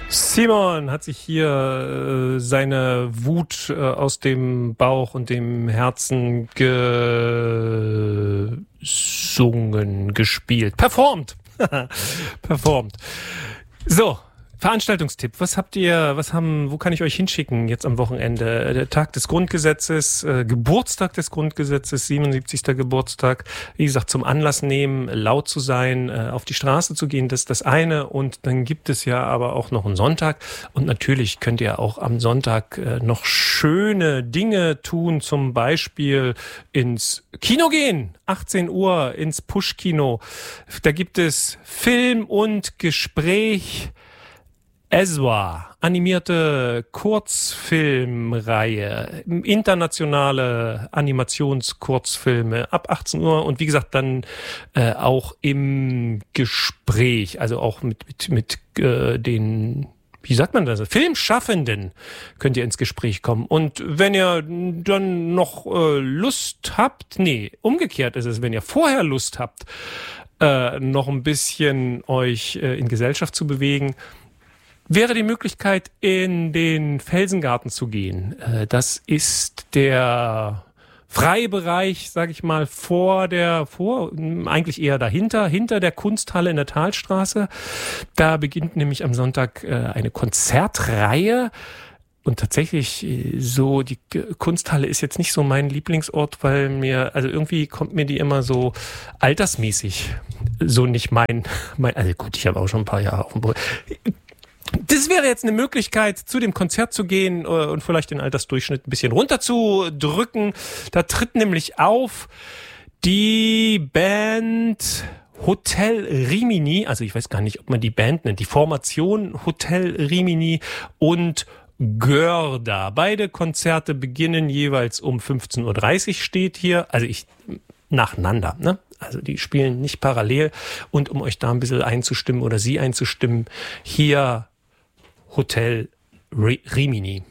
Simon hat sich hier seine Wut aus dem Bauch und dem Herzen gesungen, gespielt, performt. So, Veranstaltungstipp. Wo kann ich euch hinschicken jetzt am Wochenende? Der Tag des Grundgesetzes, Geburtstag des Grundgesetzes, 77. Geburtstag. Wie gesagt, zum Anlass nehmen, laut zu sein, auf die Straße zu gehen, das ist das eine. Und dann gibt es ja aber auch noch einen Sonntag. Und natürlich könnt ihr auch am Sonntag noch schöne Dinge tun, zum Beispiel ins Kino gehen. 18 Uhr ins Push-Kino. Da gibt es Film und Gespräch. Ezra, animierte Kurzfilmreihe, internationale Animationskurzfilme ab 18 Uhr und wie gesagt dann auch im Gespräch, also auch mit den, wie sagt man das, Filmschaffenden könnt ihr ins Gespräch kommen. Und wenn ihr dann noch Lust habt, umgekehrt ist es, wenn ihr vorher Lust habt, noch ein bisschen euch in Gesellschaft zu bewegen, wäre die Möglichkeit, in den Felsengarten zu gehen. Das ist der Freibereich, sage ich mal, eigentlich eher dahinter, hinter der Kunsthalle in der Talstraße. Da beginnt nämlich am Sonntag eine Konzertreihe. Und tatsächlich so, die Kunsthalle ist jetzt nicht so mein Lieblingsort, weil irgendwie kommt mir die immer so altersmäßig so nicht also gut, ich habe auch schon ein paar Jahre auf dem Boden. Das wäre jetzt eine Möglichkeit, zu dem Konzert zu gehen und vielleicht den Altersdurchschnitt ein bisschen runterzudrücken. Da tritt nämlich auf die Band Hotel Rimini, also ich weiß gar nicht, ob man die Band nennt, die Formation Hotel Rimini und Görda. Beide Konzerte beginnen jeweils um 15.30 Uhr, steht hier, also nacheinander, ne? Also die spielen nicht parallel. Und um euch da ein bisschen einzustimmen oder Sie einzustimmen, hier Hotel Rimini.